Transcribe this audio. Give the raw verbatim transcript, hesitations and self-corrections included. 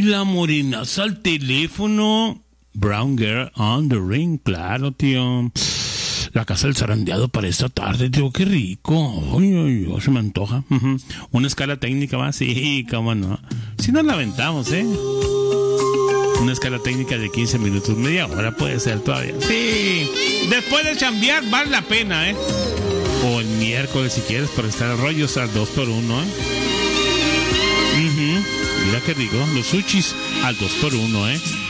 la morenaza al teléfono. Brown Girl on the Ring, claro, tío. La casa del zarandeado para esta tarde, tío, qué rico. Ay, ay, ay, se me antoja. Uh-huh. Una escala técnica va, sí, cómo no. Si nos la aventamos, ¿eh? Una escala técnica de quince minutos, media hora puede ser todavía. Sí, después de chambear vale la pena, ¿eh? O el miércoles si quieres para estar a rollos al dos por uno, ¿eh? Uh-huh. Mira qué rico, los sushis al dos por uno, ¿eh?